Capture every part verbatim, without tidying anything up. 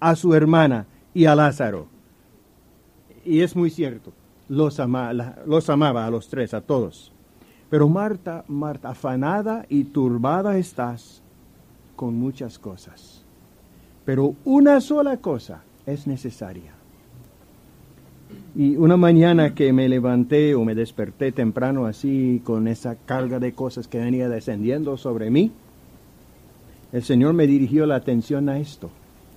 a su hermana y a Lázaro. Y es muy cierto, los, ama, la, los amaba a los tres, a todos. Pero Marta, Marta, afanada y turbada estás con muchas cosas. Pero una sola cosa es necesaria. Y una mañana que me levanté o me desperté temprano así, con esa carga de cosas que venía descendiendo sobre mí, el Señor me dirigió la atención a esto.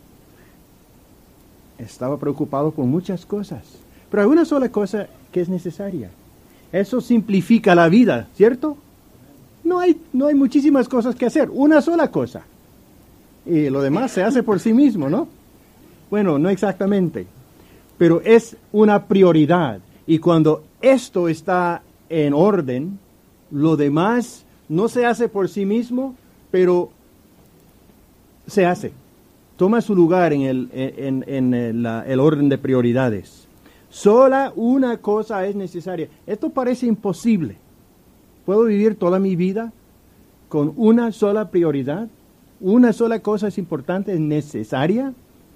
Estaba preocupado por muchas cosas, pero hay una sola cosa que es necesaria. Eso simplifica la vida, ¿cierto? No hay, no hay muchísimas cosas que hacer, una sola cosa. Y lo demás se hace por sí mismo, ¿no? Bueno, no exactamente, pero es una prioridad. Y cuando esto está en orden, lo demás no se hace por sí mismo, pero se hace. Toma su lugar en el, en, en el, la, el orden de prioridades. Sola una cosa es necesaria. Esto parece imposible. ¿Puedo vivir toda mi vida con una sola prioridad? ¿Una sola cosa es importante, es necesaria?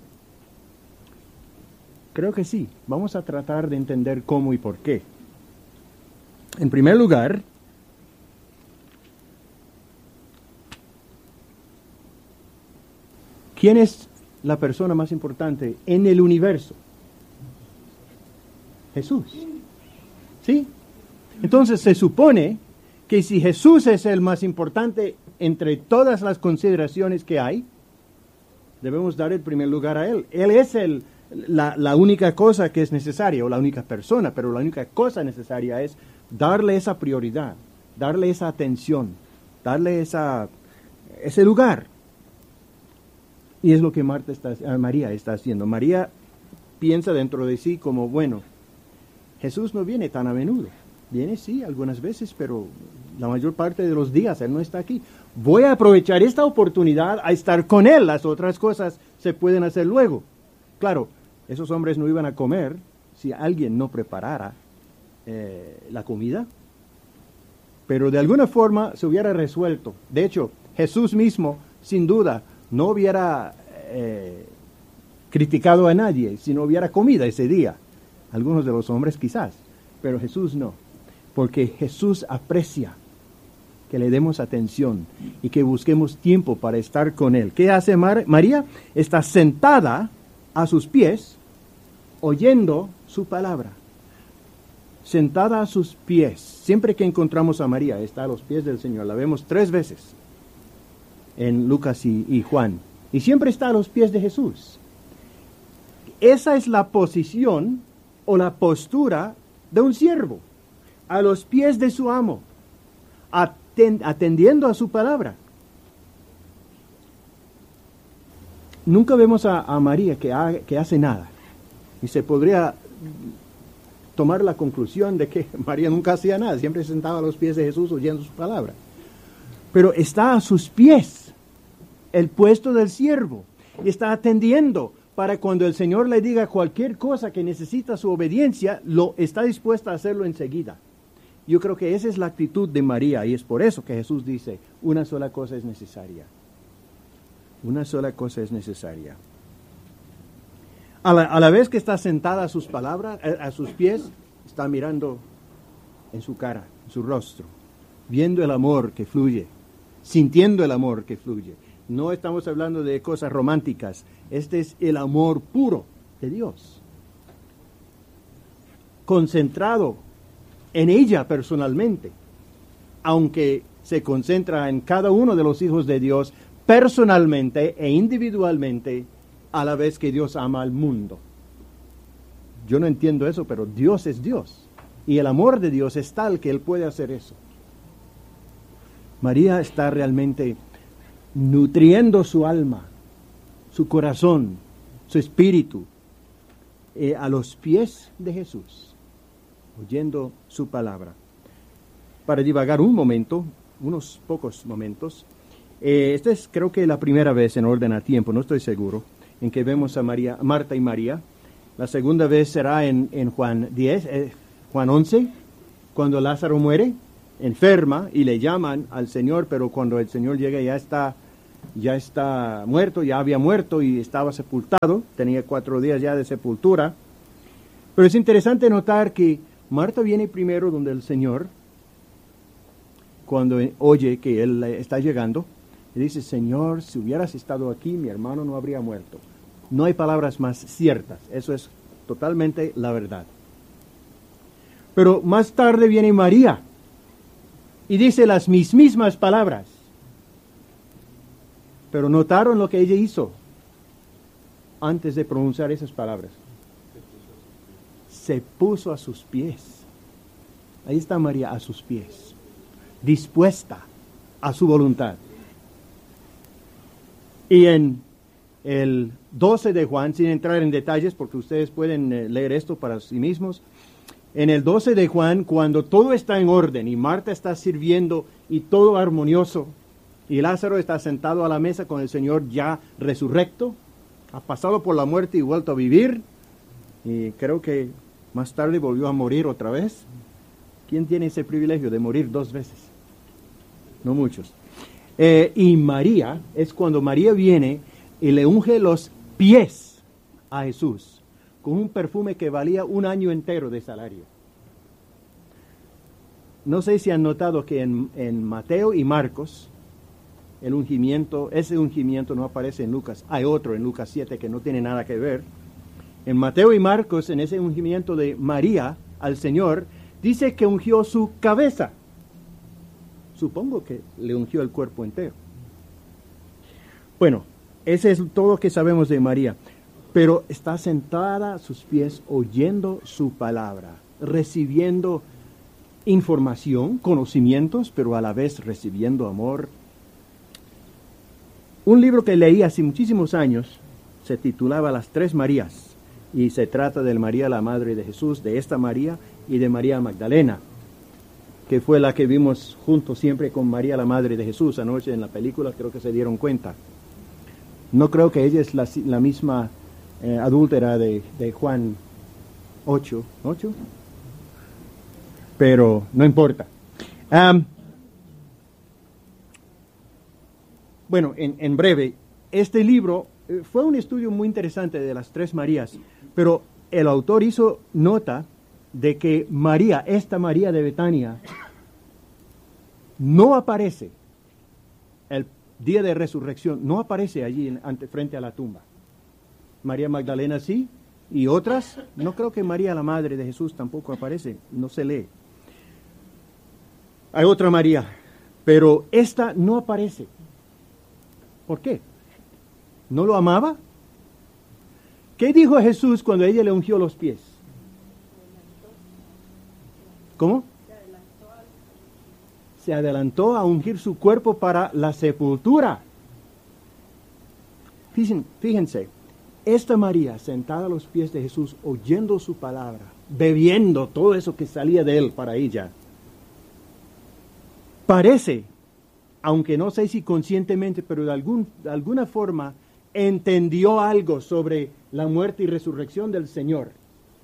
Creo que sí. Vamos a tratar de entender cómo y por qué. En primer lugar, ¿quién es la persona más importante en el universo? Jesús. ¿Sí? Entonces se supone que si Jesús es el más importante entre todas las consideraciones que hay, debemos dar el primer lugar a Él. Él es el, la, la única cosa que es necesaria, o la única persona, pero la única cosa necesaria es darle esa prioridad, darle esa atención, darle esa, ese lugar. Y es lo que Marta está, María está haciendo. María piensa dentro de sí como, bueno, Jesús no viene tan a menudo. Viene sí, algunas veces, pero la mayor parte de los días Él no está aquí. Voy a aprovechar esta oportunidad a estar con Él. Las otras cosas se pueden hacer luego. Claro, esos hombres no iban a comer si alguien no preparara eh, la comida. Pero de alguna forma se hubiera resuelto. De hecho, Jesús mismo, sin duda, no hubiera eh, criticado a nadie si no hubiera comida ese día. Algunos de los hombres quizás, pero Jesús no. Porque Jesús aprecia que le demos atención y que busquemos tiempo para estar con Él. ¿Qué hace Mar- María? Está sentada a sus pies, oyendo su palabra. Sentada a sus pies. Siempre que encontramos a María, está a los pies del Señor. La vemos tres veces en Lucas y, y Juan. Y siempre está a los pies de Jesús. Esa es la posición o la postura de un siervo. A los pies de su amo. Aten- atendiendo a su palabra. Nunca vemos a, a María que, ha, que hace nada. Y se podría tomar la conclusión de que María nunca hacía nada. Siempre se sentaba a los pies de Jesús oyendo su palabra. Pero está a sus pies. El puesto del siervo, y está atendiendo para cuando el Señor le diga cualquier cosa que necesita su obediencia, lo está dispuesta a hacerlo enseguida. Yo creo que esa es la actitud de María, y es por eso que Jesús dice, una sola cosa es necesaria. Una sola cosa es necesaria. A la, a la vez que está sentada a sus palabras, a, a sus pies, está mirando en su cara, en su rostro, viendo el amor que fluye, sintiendo el amor que fluye. No estamos hablando de cosas románticas. Este es el amor puro de Dios. Concentrado en ella personalmente. Aunque se concentra en cada uno de los hijos de Dios personalmente e individualmente, a la vez que Dios ama al mundo. Yo no entiendo eso, pero Dios es Dios. Y el amor de Dios es tal que Él puede hacer eso. María está realmente nutriendo su alma, su corazón, su espíritu, eh, a los pies de Jesús, oyendo su palabra. Para divagar un momento, unos pocos momentos, eh, esta es creo que la primera vez en orden a tiempo, no estoy seguro, en que vemos a María, Marta y María. La segunda vez será en, en Juan diez, eh, Juan once, cuando Lázaro muere, enferma, y le llaman al Señor, pero cuando el Señor llega ya está ya está muerto, ya había muerto y estaba sepultado, tenía cuatro días ya de sepultura. Pero es interesante notar que Marta viene primero donde el Señor, cuando oye que Él está llegando, y dice, Señor, si hubieras estado aquí, mi hermano no habría muerto. No hay palabras más ciertas, eso es totalmente la verdad. Pero más tarde viene María y dice las mismas palabras. Pero notaron lo que ella hizo antes de pronunciar esas palabras. Se puso a sus pies. Ahí está María a sus pies, dispuesta a su voluntad. Y en el doce de Juan, sin entrar en detalles, porque ustedes pueden leer esto para sí mismos, en el doce de Juan, cuando todo está en orden y Marta está sirviendo y todo armonioso, y Lázaro está sentado a la mesa con el Señor ya resurrecto, ha pasado por la muerte y vuelto a vivir, y creo que más tarde volvió a morir otra vez. ¿Quién tiene ese privilegio de morir dos veces? No muchos. Eh, y María, es cuando María viene y le unge los pies a Jesús con un perfume que valía un año entero de salario. No sé si han notado que en, en Mateo y Marcos, el ungimiento, ese ungimiento no aparece en Lucas. Hay otro en Lucas siete que no tiene nada que ver. En Mateo y Marcos, en ese ungimiento de María al Señor, dice que ungió su cabeza. Supongo que le ungió el cuerpo entero. Bueno, ese es todo lo que sabemos de María. Pero está sentada a sus pies oyendo su palabra, recibiendo información, conocimientos, pero a la vez recibiendo amor. Un libro que leí hace muchísimos años se titulaba Las Tres Marías y se trata de María, la madre de Jesús, de esta María y de María Magdalena, que fue la que vimos juntos siempre con María, la madre de Jesús, anoche en la película, creo que se dieron cuenta. No creo que ella es la, la misma eh, adúltera de, de Juan ocho, ¿ocho? Pero no importa. Um, bueno, en, en breve, este libro eh, fue un estudio muy interesante de las tres Marías, pero el autor hizo nota de que María, esta María de Betania, no aparece el día de resurrección, no aparece allí en, ante, frente a la tumba. María Magdalena sí, y otras, no creo que María, la madre de Jesús, tampoco aparece, no se lee. Hay otra María, pero esta no aparece. ¿Por qué? ¿No lo amaba? ¿Qué dijo Jesús cuando ella le ungió los pies? ¿Cómo? Se adelantó a ungir su cuerpo para la sepultura. Fíjense, fíjense, esta María sentada a los pies de Jesús, oyendo su palabra, bebiendo todo eso que salía de él para ella, parece, aunque no sé si conscientemente, pero de, algún, de alguna forma, entendió algo sobre la muerte y resurrección del Señor.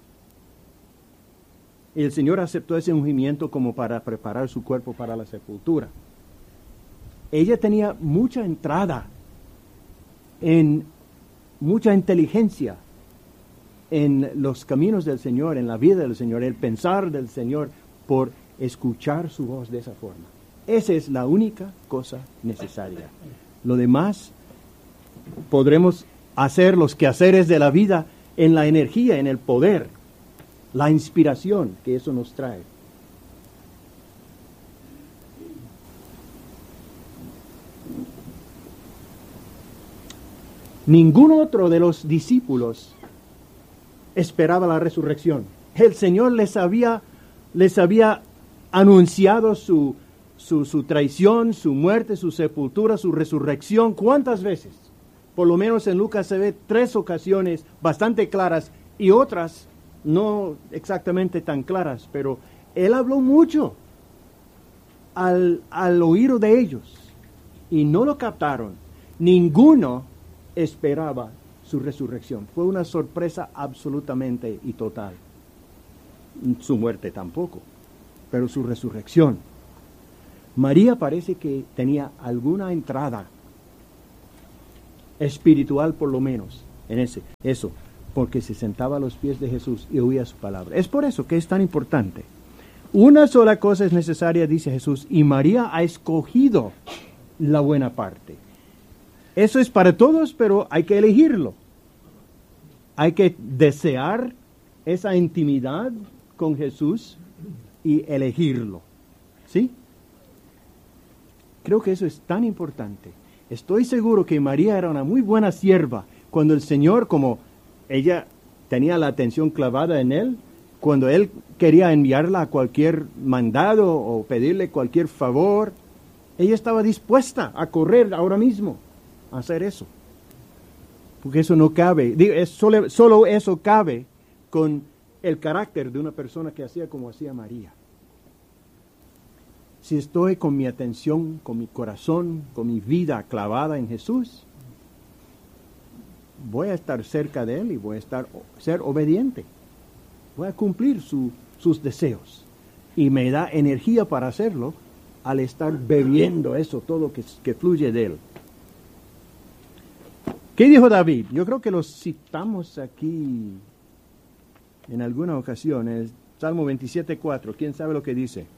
Y el Señor aceptó ese ungimiento como para preparar su cuerpo para la sepultura. Ella tenía mucha entrada, en mucha inteligencia en los caminos del Señor, en la vida del Señor, el pensar del Señor, por escuchar su voz de esa forma. Esa es la única cosa necesaria. Lo demás podremos hacer los quehaceres de la vida en la energía, en el poder, la inspiración que eso nos trae. Ningún otro de los discípulos esperaba la resurrección. El Señor les había, les había anunciado su, su, su traición, su muerte, su sepultura, su resurrección. ¿Cuántas veces? Por lo menos en Lucas se ve tres ocasiones bastante claras y otras no exactamente tan claras, pero Él habló mucho al, al oído de ellos y no lo captaron. Ninguno esperaba su resurrección. Fue una sorpresa absolutamente y total. Su muerte tampoco, pero su resurrección. María parece que tenía alguna entrada espiritual por lo menos, en ese, eso, porque se sentaba a los pies de Jesús y oía su palabra. Es por eso que es tan importante. Una sola cosa es necesaria, dice Jesús, y María ha escogido la buena parte. Eso es para todos, pero hay que elegirlo. Hay que desear esa intimidad con Jesús y elegirlo. ¿Sí? Creo que eso es tan importante. Estoy seguro que María era una muy buena sierva. Cuando el Señor, como ella tenía la atención clavada en Él, cuando Él quería enviarla a cualquier mandado o pedirle cualquier favor, ella estaba dispuesta a correr ahora mismo a hacer eso. Porque eso no cabe, digo, es solo, solo eso cabe con el carácter de una persona que hacía como hacía María. Si estoy con mi atención, con mi corazón, con mi vida clavada en Jesús, voy a estar cerca de Él y voy a estar, ser obediente. Voy a cumplir su, sus deseos. Y me da energía para hacerlo al estar bebiendo eso, todo que, que fluye de Él. ¿Qué dijo David? Yo creo que lo citamos aquí en alguna ocasión. Es Salmo veintisiete cuatro. ¿Quién sabe lo que dice?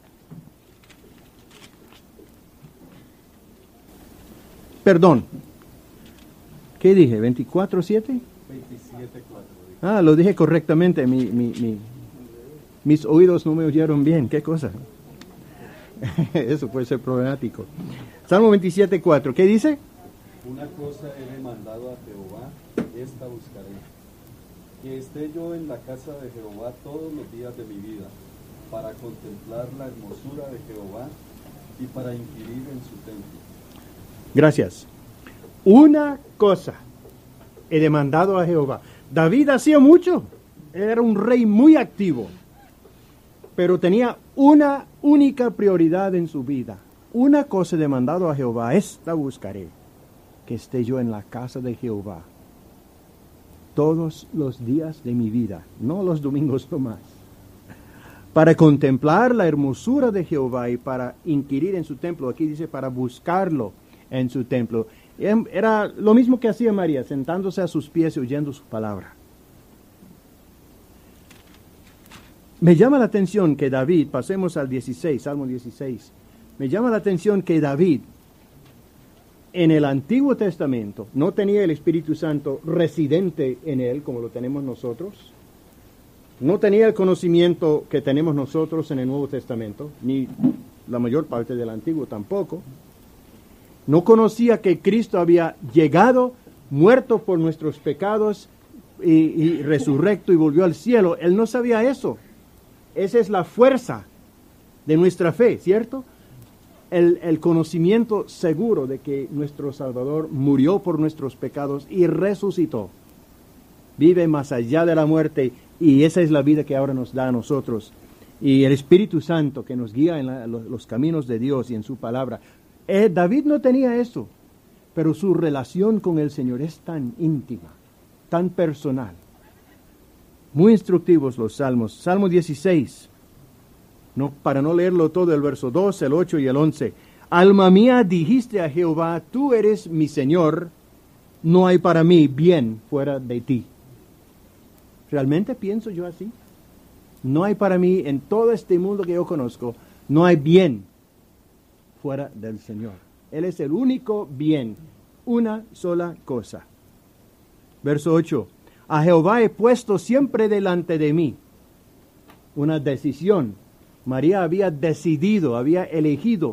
Perdón. ¿Qué dije? ¿veinticuatro siete? veintisiete cuatro. Ah, lo dije correctamente. Mi, mi, mi, mis oídos no me oyeron bien. ¿Qué cosa? Eso puede ser problemático. Salmo veintisiete cuatro. ¿Qué dice? Una cosa he demandado a Jehová, esta buscaré, que esté yo en la casa de Jehová todos los días de mi vida, para contemplar la hermosura de Jehová y para inquirir en su templo. Gracias. Una cosa he demandado a Jehová. David hacía mucho, era un rey muy activo, pero tenía una única prioridad en su vida. Una cosa he demandado a Jehová, esta buscaré, que esté yo en la casa de Jehová todos los días de mi vida, no los domingos nomás, para contemplar la hermosura de Jehová y para inquirir en su templo. Aquí dice para buscarlo en su templo. Era lo mismo que hacía María, sentándose a sus pies y oyendo su palabra. Me llama la atención que David, pasemos al dieciséis, Salmo dieciséis, me llama la atención que David, en el Antiguo Testamento, no tenía el Espíritu Santo residente en él, como lo tenemos nosotros. No tenía el conocimiento que tenemos nosotros en el Nuevo Testamento, ni la mayor parte del Antiguo tampoco. No conocía que Cristo había llegado, muerto por nuestros pecados y, y resurrecto y volvió al cielo. Él no sabía eso. Esa es la fuerza de nuestra fe, ¿cierto? El, el conocimiento seguro de que nuestro Salvador murió por nuestros pecados y resucitó. Vive más allá de la muerte y esa es la vida que ahora nos da a nosotros. Y el Espíritu Santo que nos guía en la, los, los caminos de Dios y en su palabra. Eh, David no tenía eso, pero su relación con el Señor es tan íntima, tan personal. Muy instructivos los salmos. Salmo dieciséis. No, para no leerlo todo, el verso dos, el ocho y el once. Alma mía, dijiste a Jehová, tú eres mi Señor, no hay para mí bien fuera de ti. ¿Realmente pienso yo así? No hay para mí, en todo este mundo que yo conozco, no hay bien fuera del Señor. Él es el único bien, una sola cosa. Verso ocho. A Jehová he puesto siempre delante de mí. Una decisión. María había decidido, había elegido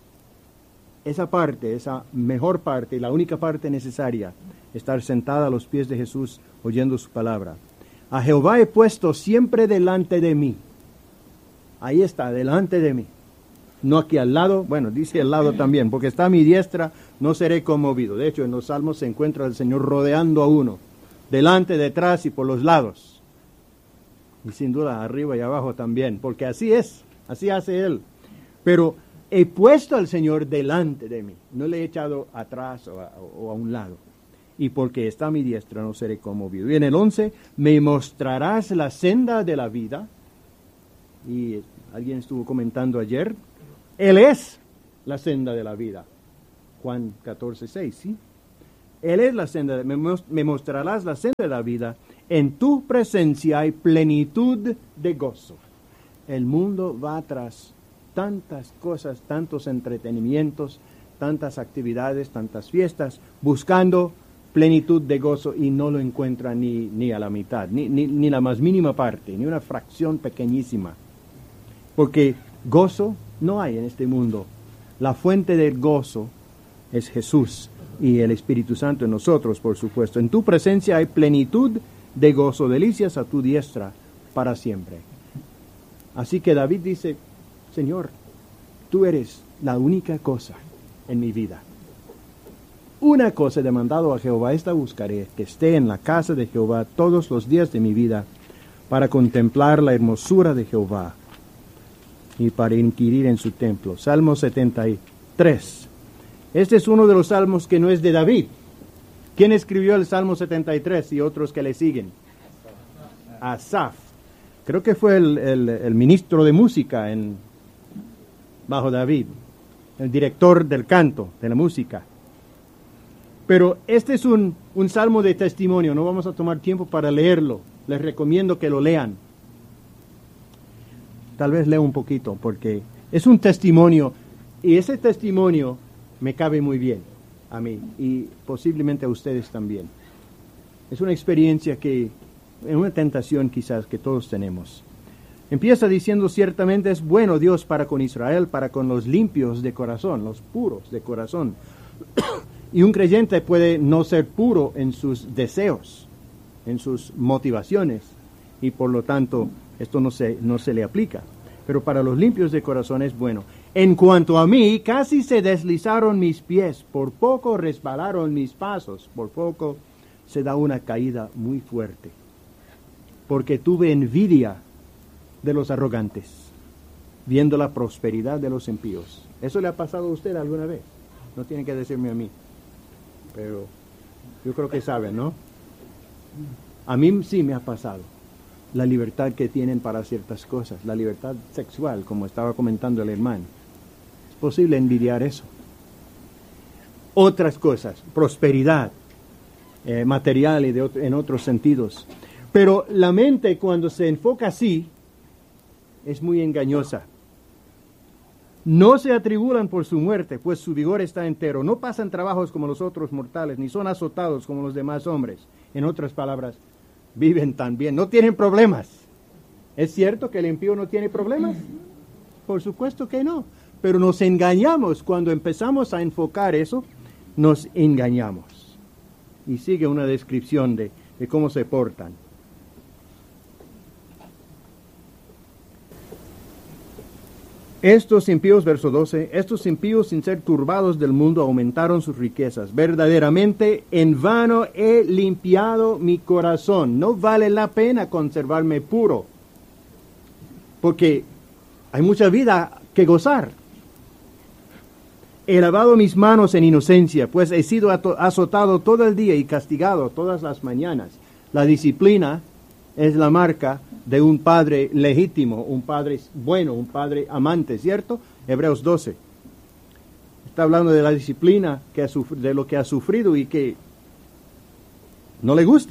esa parte, esa mejor parte, la única parte necesaria, estar sentada a los pies de Jesús oyendo su palabra. A Jehová he puesto siempre delante de mí. Ahí está, delante de mí. No aquí al lado, bueno, dice al lado también, porque está a mi diestra, no seré conmovido. De hecho, en los Salmos se encuentra el Señor rodeando a uno, delante, detrás y por los lados. Y sin duda arriba y abajo también, porque así es, así hace Él. Pero he puesto al Señor delante de mí, no le he echado atrás o a, o a un lado. Y porque está a mi diestra no seré conmovido. Y en el once, me mostrarás la senda de la vida. Y alguien estuvo comentando ayer, Él es la senda de la vida. Juan catorce seis, ¿sí? Él es la senda, me, me mostrarás la senda de la vida. En tu presencia hay plenitud de gozo. El mundo va tras tantas cosas, tantos entretenimientos, tantas actividades, tantas fiestas, buscando plenitud de gozo y no lo encuentra ni, ni a la mitad, ni, ni, ni la más mínima parte, ni una fracción pequeñísima. Porque gozo no hay en este mundo. La fuente del gozo es Jesús y el Espíritu Santo en nosotros, por supuesto. En tu presencia hay plenitud de gozo, delicias a tu diestra para siempre. Así que David dice, Señor, tú eres la única cosa en mi vida. Una cosa he demandado a Jehová, esta buscaré, que esté en la casa de Jehová todos los días de mi vida, para contemplar la hermosura de Jehová y para inquirir en su templo. Salmo setenta y tres. Este es uno de los salmos que no es de David. ¿Quién escribió el Salmo setenta y tres y otros que le siguen? Asaf. Creo que fue el, el, el ministro de música en, bajo David, el director del canto, de la música. Pero este es un, un salmo de testimonio, no vamos a tomar tiempo para leerlo. Les recomiendo que lo lean. Tal vez lea un poquito, porque es un testimonio, y ese testimonio me cabe muy bien a mí, y posiblemente a ustedes también. Es una experiencia que, es una tentación quizás que todos tenemos. Empieza diciendo, ciertamente es bueno Dios para con Israel, para con los limpios de corazón, los puros de corazón. Y un creyente puede no ser puro en sus deseos, en sus motivaciones, y por lo tanto esto no se, no se le aplica. Pero para los limpios de corazón es bueno. En cuanto a mí, casi se deslizaron mis pies, por poco resbalaron mis pasos, por poco se da una caída muy fuerte. Porque tuve envidia de los arrogantes, viendo la prosperidad de los impíos. ¿Eso le ha pasado a usted alguna vez? No tiene que decirme a mí, pero yo creo que saben, ¿no? A mí sí me ha pasado. La libertad que tienen para ciertas cosas, la libertad sexual, como estaba comentando el hermano. Es posible envidiar eso. Otras cosas, prosperidad eh, material y de otro, en otros sentidos. Pero la mente, cuando se enfoca así, es muy engañosa. No se atribulan por su muerte, pues su vigor está entero. No pasan trabajos como los otros mortales, ni son azotados como los demás hombres. En otras palabras, viven tan bien, no tienen problemas. ¿Es cierto que el impío no tiene problemas? Por supuesto que no. Pero nos engañamos cuando empezamos a enfocar eso, nos engañamos. Y sigue una descripción de, de cómo se portan. Estos impíos, verso doce, estos impíos sin ser turbados del mundo aumentaron sus riquezas. Verdaderamente en vano he limpiado mi corazón. No vale la pena conservarme puro, porque hay mucha vida que gozar. He lavado mis manos en inocencia, pues he sido azotado todo el día y castigado todas las mañanas. La disciplina es la marca de un padre legítimo, un padre bueno, un padre amante, ¿cierto? Hebreos doce. Está hablando de la disciplina, que ha sufrido, de lo que ha sufrido y que no le gusta.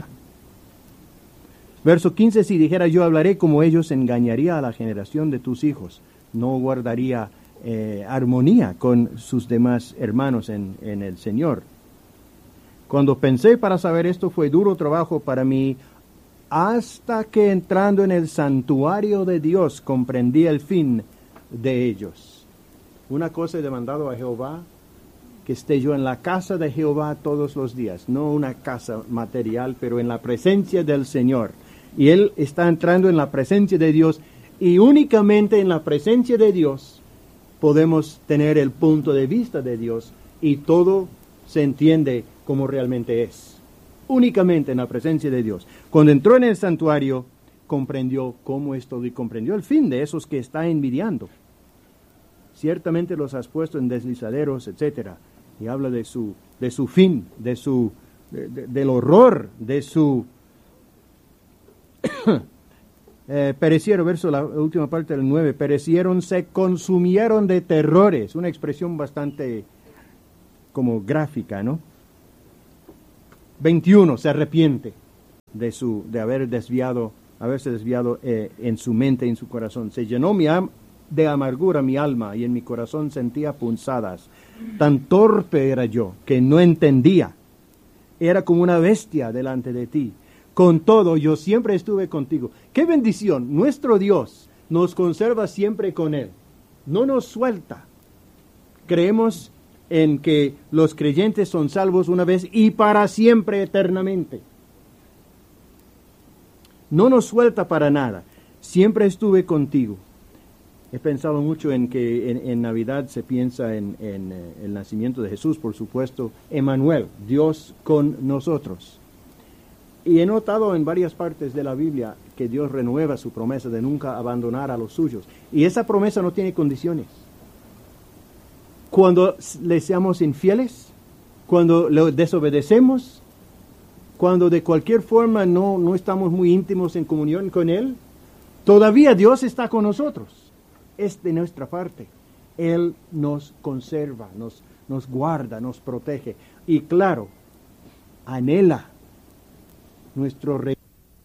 Verso quince, si dijera yo hablaré como ellos, engañaría a la generación de tus hijos. No guardaría eh, armonía con sus demás hermanos en, en el Señor. Cuando pensé para saber esto, fue duro trabajo para mí, hasta que entrando en el santuario de Dios comprendí el fin de ellos. Una cosa he demandado a Jehová, que esté yo en la casa de Jehová todos los días, no una casa material, pero en la presencia del Señor. Y él está entrando en la presencia de Dios, y únicamente en la presencia de Dios podemos tener el punto de vista de Dios, y todo se entiende como realmente es. Únicamente en la presencia de Dios. Cuando entró en el santuario, comprendió cómo es todo y comprendió el fin de esos que está envidiando. Ciertamente los has puesto en deslizaderos, etcétera. Y habla de su, de su fin, de su, de, de, del horror, de su eh, perecieron, verso la última parte del nueve, perecieron, se consumieron de terrores. Una expresión bastante como gráfica, ¿no? veintiuno, se arrepiente de, su, de haber desviado, haberse desviado eh, en su mente y en su corazón. Se llenó mi am de amargura mi alma y en mi corazón sentía punzadas. Tan torpe era yo que no entendía. Era como una bestia delante de ti. Con todo, yo siempre estuve contigo. ¡Qué bendición! Nuestro Dios nos conserva siempre con Él. No nos suelta. Creemos en que los creyentes son salvos una vez y para siempre, eternamente. No nos suelta para nada. Siempre estuve contigo. He pensado mucho en que en, en Navidad se piensa en, en eh, el nacimiento de Jesús, por supuesto, Emmanuel, Dios con nosotros. Y he notado en varias partes de la Biblia que Dios renueva su promesa de nunca abandonar a los suyos. Y esa promesa no tiene condiciones. Cuando le seamos infieles, cuando le desobedecemos, cuando de cualquier forma no, no estamos muy íntimos en comunión con Él, todavía Dios está con nosotros. Es de nuestra parte. Él nos conserva, nos, nos guarda, nos protege. Y claro, anhela nuestro rey.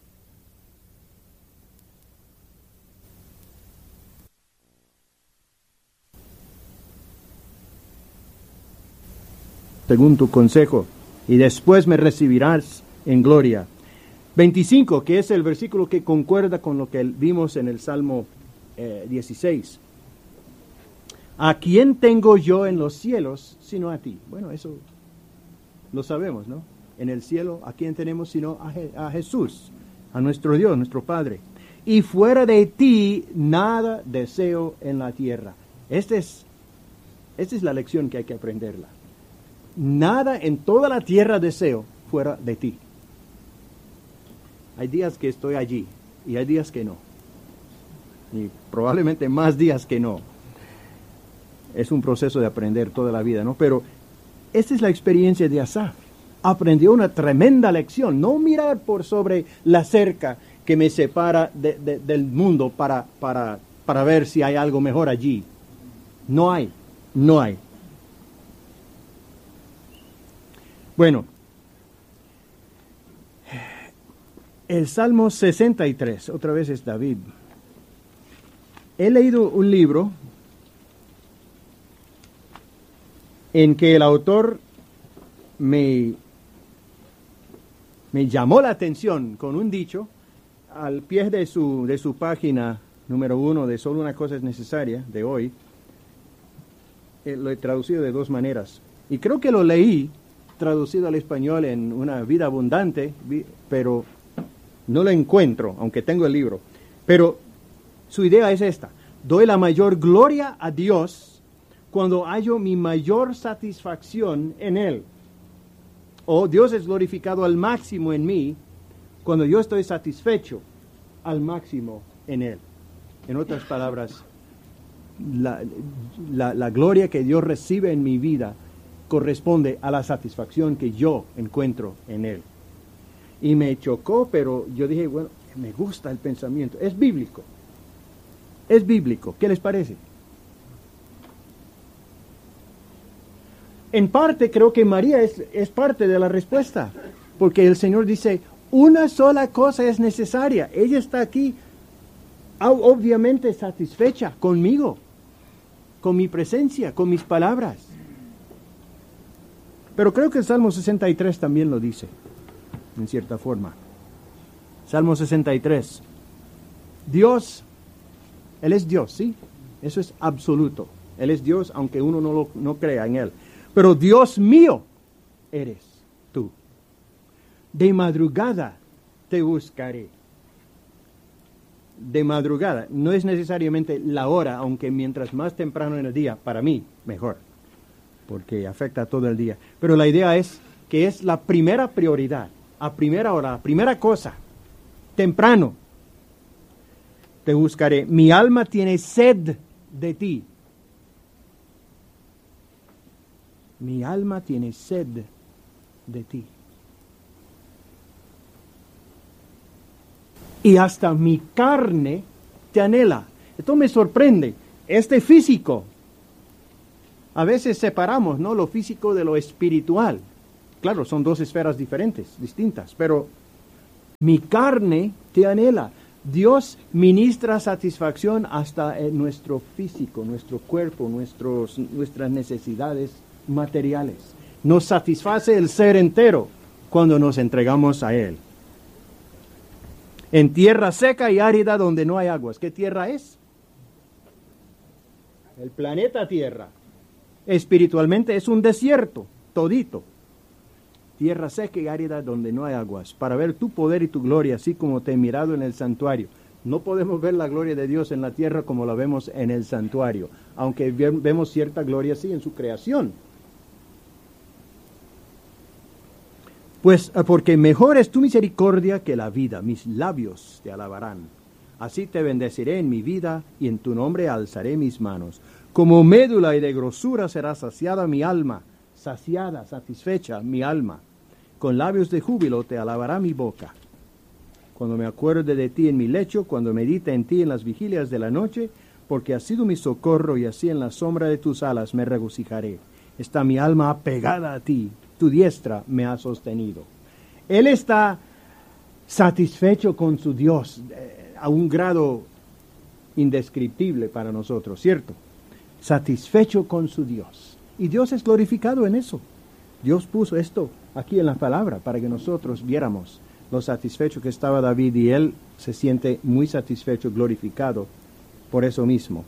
Según tu consejo, y después me recibirás en gloria. veinticinco, que es el versículo que concuerda con lo que vimos en el Salmo eh, dieciséis. ¿A quién tengo yo en los cielos sino a ti? Bueno, eso lo sabemos, ¿no? En el cielo, ¿a quién tenemos sino a, Je- a Jesús, a nuestro Dios, nuestro Padre? Y fuera de ti, nada deseo en la tierra. Esta es, esta es la lección que hay que aprenderla. Nada en toda la tierra deseo fuera de ti. Hay días que estoy allí y hay días que no. Y probablemente más días que no. Es un proceso de aprender toda la vida, ¿no? Pero esta es la experiencia de Asaf. Aprendió una tremenda lección. No mirar por sobre la cerca que me separa de, de, del mundo para, para, para ver si hay algo mejor allí. No hay, no hay. Bueno, el Salmo sesenta y tres, otra vez es David. He leído un libro en que el autor me, me llamó la atención con un dicho al pie de su, de su página número uno de Solo una cosa es necesaria, de hoy. Eh, lo he traducido de dos maneras. Y creo que lo leí traducido al español en Una vida abundante, vi, pero no lo encuentro, aunque tengo el libro. Pero su idea es esta: doy la mayor gloria a Dios cuando hallo mi mayor satisfacción en Él. O Dios es glorificado al máximo en mí cuando yo estoy satisfecho al máximo en Él. En otras palabras, la, la, la gloria que Dios recibe en mi vida corresponde a la satisfacción que yo encuentro en Él. Y me chocó, pero yo dije, bueno, me gusta el pensamiento. Es bíblico. Es bíblico. ¿Qué les parece? En parte creo que María es, es parte de la respuesta, porque el Señor dice, una sola cosa es necesaria. Ella está aquí obviamente satisfecha conmigo, con mi presencia, con mis palabras. Pero creo que el Salmo sesenta y tres también lo dice, en cierta forma. Salmo sesenta y tres. Dios, Él es Dios, ¿sí? Eso es absoluto. Él es Dios, aunque uno no, lo, no crea en Él. Pero Dios mío eres tú. De madrugada te buscaré. De madrugada. No es necesariamente la hora, aunque mientras más temprano en el día, para mí, mejor, porque afecta todo el día. Pero la idea es que es la primera prioridad, a primera hora, a primera cosa, temprano. Te buscaré. Mi alma tiene sed de ti. Mi alma tiene sed de ti. Y hasta mi carne te anhela. Esto me sorprende. Este físico. A veces separamos, ¿no?, lo físico de lo espiritual. Claro, son dos esferas diferentes, distintas, pero mi carne te anhela. Dios ministra satisfacción hasta en nuestro físico, nuestro cuerpo, nuestros, nuestras necesidades materiales. Nos satisface el ser entero cuando nos entregamos a Él. En tierra seca y árida donde no hay aguas. ¿Qué tierra es? El planeta Tierra. Espiritualmente es un desierto, todito. Tierra seca y árida donde no hay aguas, para ver tu poder y tu gloria, así como te he mirado en el santuario. No podemos ver la gloria de Dios en la tierra como la vemos en el santuario, aunque vemos cierta gloria sí en su creación. Pues porque mejor es tu misericordia que la vida, mis labios te alabarán. Así te bendeciré en mi vida y en tu nombre alzaré mis manos. Como médula y de grosura será saciada mi alma, saciada, satisfecha mi alma. Con labios de júbilo te alabará mi boca. Cuando me acuerde de ti en mi lecho, cuando medite en ti en las vigilias de la noche, porque has sido mi socorro y así en la sombra de tus alas me regocijaré. Está mi alma apegada a ti, tu diestra me ha sostenido. Él está satisfecho con su Dios eh, a un grado indescriptible para nosotros, ¿cierto? Satisfecho con su Dios. Y Dios es glorificado en eso. Dios puso esto aquí en la palabra para que nosotros viéramos lo satisfecho que estaba David, y él se siente muy satisfecho, glorificado por eso mismo.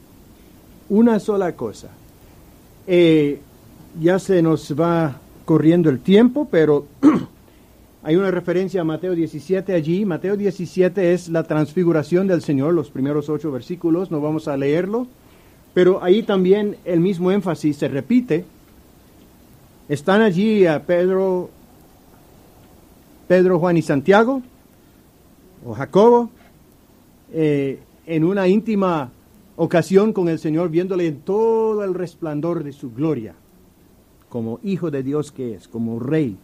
Una sola cosa. Eh, ya se nos va corriendo el tiempo, pero hay una referencia a Mateo diecisiete allí. Mateo diecisiete es la transfiguración del Señor, los primeros ocho versículos, no vamos a leerlo, pero ahí también el mismo énfasis se repite. Están allí a Pedro, Pedro, Juan y Santiago, o Jacobo, eh, en una íntima ocasión con el Señor, viéndole en todo el resplandor de su gloria, como hijo de Dios que es, como rey.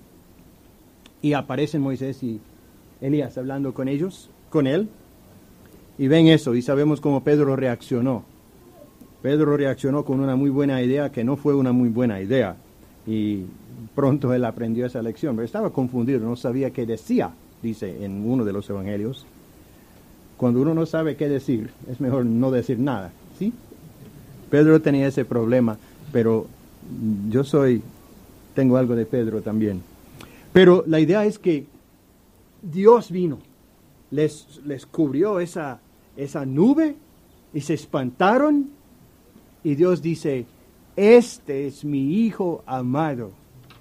Y aparecen Moisés y Elías hablando con ellos, con él, y ven eso, y sabemos cómo Pedro reaccionó. Pedro reaccionó con una muy buena idea que no fue una muy buena idea, y pronto él aprendió esa lección, pero estaba confundido, no sabía qué decía, dice en uno de los evangelios. Cuando uno no sabe qué decir, es mejor no decir nada, ¿sí? Pedro tenía ese problema, pero yo soy, tengo algo de Pedro también. Pero la idea es que Dios vino, les, les cubrió esa, esa nube y se espantaron, y Dios dice: este es mi Hijo amado,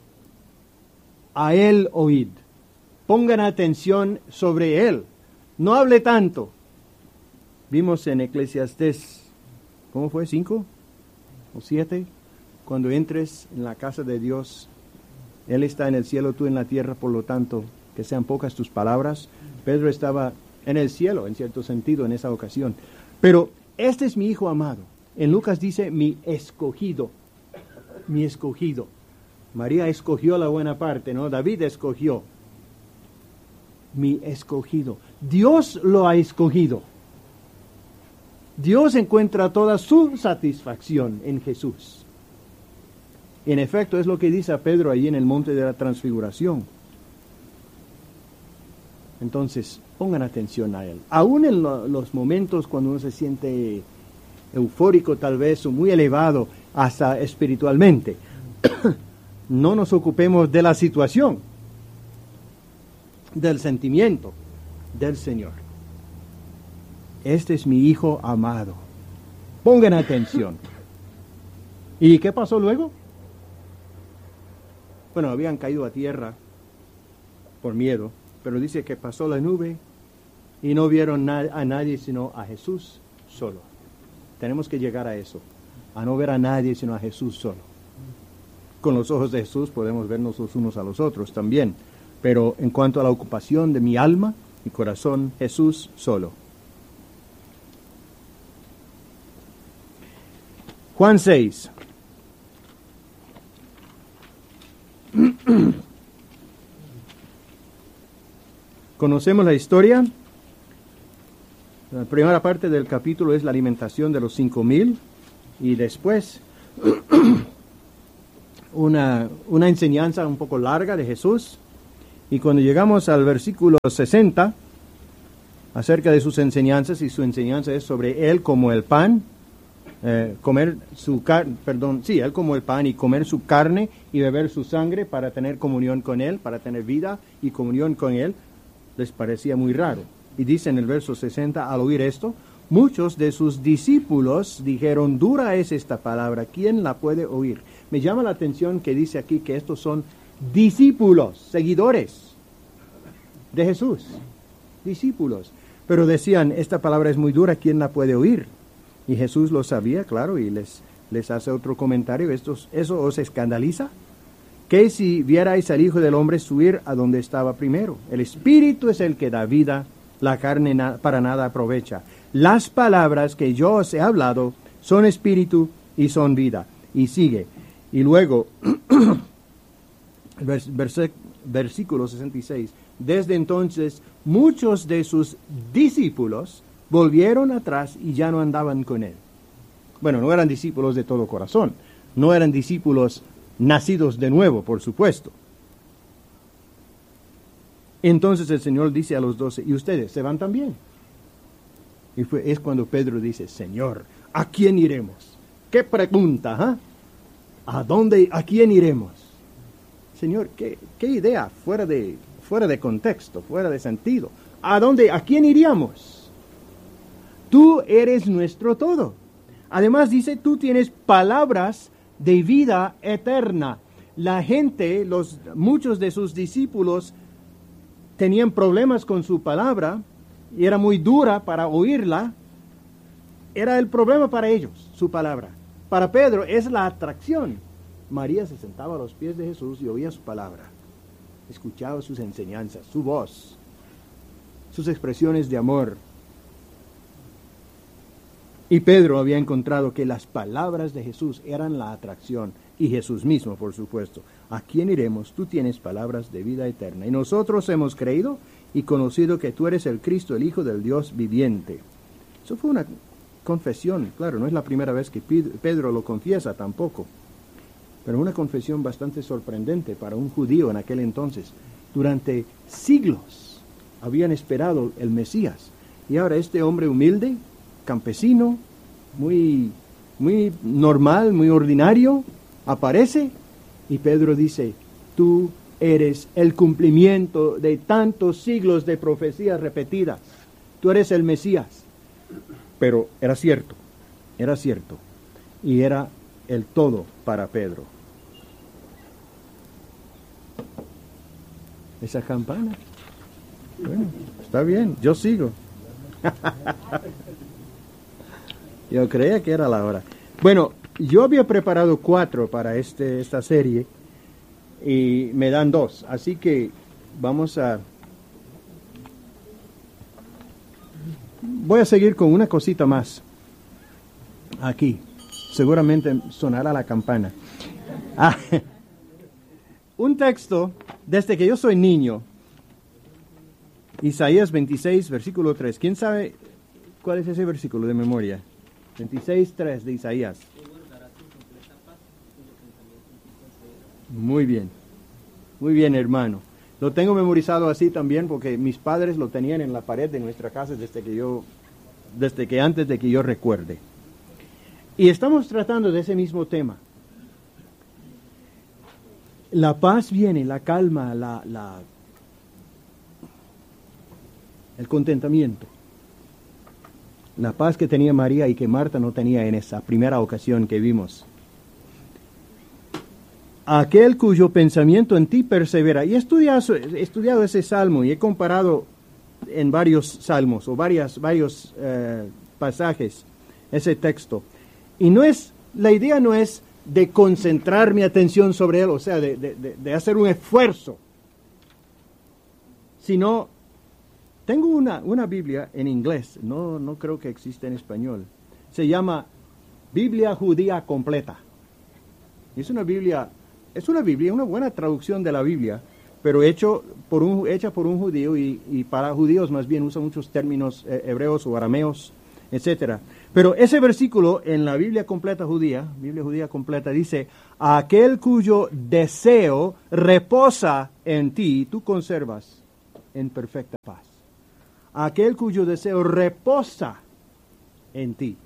a Él oíd. Pongan atención sobre Él, no hable tanto. Vimos en Eclesiastés, ¿cómo fue? ¿Cinco o siete? Cuando entres en la casa de Dios, Él está en el cielo, tú en la tierra, por lo tanto, que sean pocas tus palabras. Pedro estaba en el cielo, en cierto sentido, en esa ocasión. Pero este es mi Hijo amado. En Lucas dice, mi escogido, mi escogido. María escogió la buena parte, ¿no? David escogió. Mi escogido. Dios lo ha escogido. Dios encuentra toda su satisfacción en Jesús. En efecto, es lo que dice a Pedro ahí en el monte de la transfiguración. Entonces, pongan atención a Él. Aún en lo, los momentos cuando uno se siente eufórico tal vez, o muy elevado hasta espiritualmente, no nos ocupemos de la situación, del sentimiento del Señor. Este es mi Hijo amado. Pongan atención. ¿Y qué pasó luego? Bueno, habían caído a tierra por miedo, pero dice que pasó la nube y no vieron na- a nadie sino a Jesús solo. Tenemos que llegar a eso, a no ver a nadie sino a Jesús solo. Con los ojos de Jesús podemos vernos los unos a los otros también, pero en cuanto a la ocupación de mi alma, mi corazón, Jesús solo. Juan seis. Conocemos la historia. La primera parte del capítulo es la alimentación de los cinco mil, y después una, una enseñanza un poco larga de Jesús. Y cuando llegamos al versículo sesenta, acerca de sus enseñanzas, y su enseñanza es sobre Él como el pan, eh, comer su carne, perdón, sí, Él como el pan y comer su carne y beber su sangre para tener comunión con Él, para tener vida y comunión con Él, les parecía muy raro. Y dice en el verso sesenta, al oír esto, muchos de sus discípulos dijeron, dura es esta palabra, ¿quién la puede oír? Me llama la atención que dice aquí que estos son discípulos, seguidores de Jesús, discípulos. Pero decían, esta palabra es muy dura, ¿quién la puede oír? Y Jesús lo sabía, claro, y les, les hace otro comentario, ¿Estos, ¿eso os escandaliza? Que si vierais al Hijo del Hombre subir a donde estaba primero. El Espíritu es el que da vida, la carne na- para nada aprovecha. Las palabras que yo os he hablado son Espíritu y son vida. Y sigue. Y luego, vers- verse- versículo sesenta y seis, desde entonces muchos de sus discípulos volvieron atrás y ya no andaban con él. Bueno, no eran discípulos de todo corazón, no eran discípulos nacidos de nuevo, por supuesto. Entonces el Señor dice a los doce, ¿y ustedes se van también? Y fue, es cuando Pedro dice, Señor, ¿a quién iremos? ¿Qué pregunta? ¿eh? ¿A dónde, a quién iremos? Señor, ¿qué, qué idea fuera de, fuera de contexto, fuera de sentido? ¿A dónde, a quién iríamos? Tú eres nuestro todo. Además dice, tú tienes palabras de vida eterna. La gente, los, muchos de sus discípulos tenían problemas con su palabra y era muy dura para oírla. Era el problema para ellos, su palabra. Para Pedro es la atracción. María se sentaba a los pies de Jesús y oía su palabra. Escuchaba sus enseñanzas, su voz, sus expresiones de amor. Y Pedro había encontrado que las palabras de Jesús eran la atracción. Y Jesús mismo, por supuesto. ¿A quién iremos? Tú tienes palabras de vida eterna. Y nosotros hemos creído y conocido que tú eres el Cristo, el Hijo del Dios viviente. Eso fue una confesión. Claro, no es la primera vez que Pedro lo confiesa tampoco. Pero una confesión bastante sorprendente para un judío en aquel entonces. Durante siglos habían esperado el Mesías. Y ahora este hombre humilde, campesino, muy, muy normal, muy ordinario, aparece y Pedro dice, tú eres el cumplimiento de tantos siglos de profecías repetidas. Tú eres el Mesías. Pero era cierto, era cierto. Y era el todo para Pedro. Esa campana. Bueno, está bien, yo sigo. Yo creía que era la hora. Bueno, yo había preparado cuatro para este, esta serie y me dan dos. Así que vamos a... Voy a seguir con una cosita más. Aquí. Seguramente sonará la campana. Ah, un texto, desde que yo soy niño. Isaías veintiséis, versículo tres. ¿Quién sabe cuál es ese versículo de memoria? veintiséis, tres de Isaías. Muy bien, muy bien, hermano. Lo tengo memorizado así también porque mis padres lo tenían en la pared de nuestra casa desde que yo, desde que antes de que yo recuerde. Y estamos tratando de ese mismo tema. La paz viene, la calma, la, la, el contentamiento. La paz que tenía María y que Marta no tenía en esa primera ocasión que vimos. Aquel cuyo pensamiento en ti persevera. Y he estudiado, he estudiado ese salmo y he comparado en varios salmos o varias, varios eh, pasajes ese texto. Y no es, la idea no es de concentrar mi atención sobre él, o sea, de, de, de hacer un esfuerzo, sino... Tengo una, una Biblia en inglés, no, no creo que exista en español. Se llama Biblia Judía Completa. Es una Biblia, es una Biblia, una buena traducción de la Biblia, pero hecho por un, hecha por un judío y, y para judíos más bien usa muchos términos eh, hebreos o arameos etcétera. Pero ese versículo en la Biblia completa judía, Biblia judía completa, dice, aquel cuyo deseo reposa en ti, tú conservas en perfecta paz. Aquel cuyo deseo reposa en ti.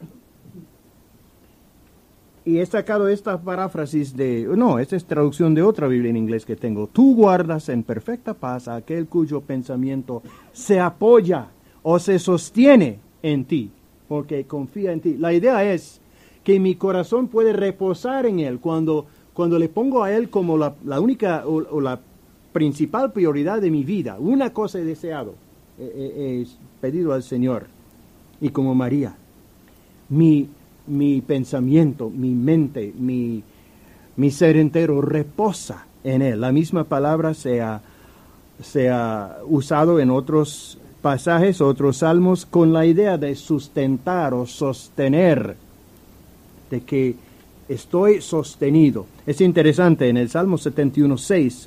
Y he sacado esta paráfrasis de, no, esta es traducción de otra Biblia en inglés que tengo. Tú guardas en perfecta paz a aquel cuyo pensamiento se apoya o se sostiene en ti, porque confía en ti. La idea es que mi corazón puede reposar en Él cuando, cuando le pongo a Él como la, la única o, o la principal prioridad de mi vida. Una cosa he deseado, he, he, he pedido al Señor. Y como María, mi mi pensamiento, mi mente, mi, mi ser entero reposa en Él. La misma palabra se ha, se ha usado en otros pasajes, otros salmos, con la idea de sustentar o sostener, de que estoy sostenido. Es interesante, en el Salmo setenta y uno, seis,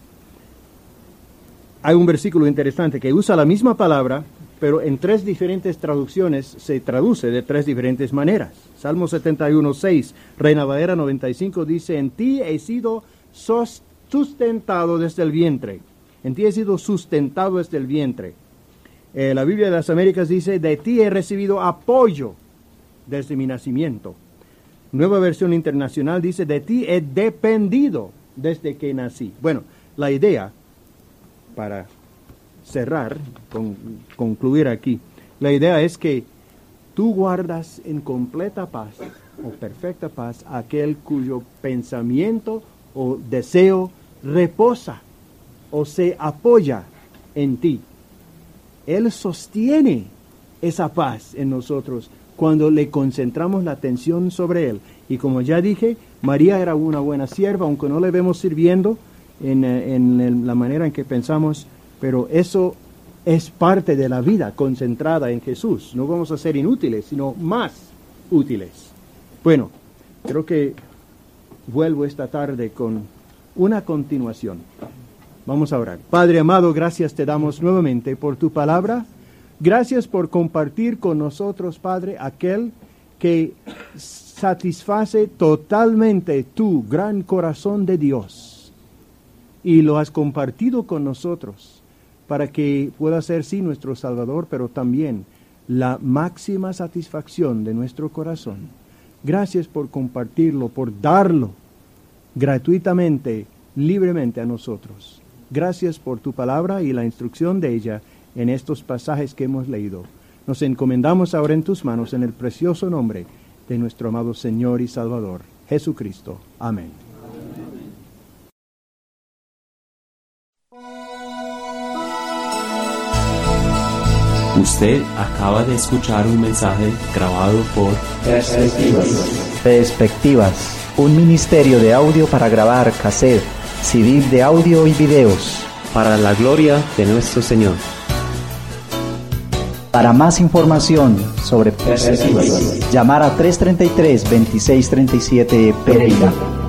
hay un versículo interesante que usa la misma palabra, pero en tres diferentes traducciones se traduce de tres diferentes maneras. Salmo setenta y uno, seis, Reina Valera noventa y cinco dice, en ti he sido sustentado desde el vientre. En ti he sido sustentado desde el vientre. Eh, la Biblia de las Américas dice, de ti he recibido apoyo desde mi nacimiento. Nueva Versión Internacional dice, de ti he dependido desde que nací. Bueno, la idea, para cerrar, con, concluir aquí, la idea es que tú guardas en completa paz o perfecta paz aquel cuyo pensamiento o deseo reposa o se apoya en ti. Él sostiene esa paz en nosotros cuando le concentramos la atención sobre Él. Y como ya dije, María era una buena sierva, aunque no le vemos sirviendo en, en la manera en que pensamos, pero eso es parte de la vida concentrada en Jesús. No vamos a ser inútiles, sino más útiles. Bueno, creo que vuelvo esta tarde con una continuación. Vamos a orar. Padre amado, gracias te damos nuevamente por tu palabra. Gracias por compartir con nosotros, Padre, aquel que satisface totalmente tu gran corazón de Dios. Y lo has compartido con nosotros, para que pueda ser, sí, nuestro Salvador, pero también la máxima satisfacción de nuestro corazón. Gracias por compartirlo, por darlo gratuitamente, libremente a nosotros. Gracias por tu palabra y la instrucción de ella en estos pasajes que hemos leído. Nos encomendamos ahora en tus manos en el precioso nombre de nuestro amado Señor y Salvador, Jesucristo. Amén. Usted acaba de escuchar un mensaje grabado por Perspectivas. Perspectivas, un ministerio de audio para grabar cassette, C D de audio y videos. Para la gloria de nuestro Señor. Para más información sobre Perspectivas, llamar a tres treinta y tres, veintiséis treinta y siete Pereira.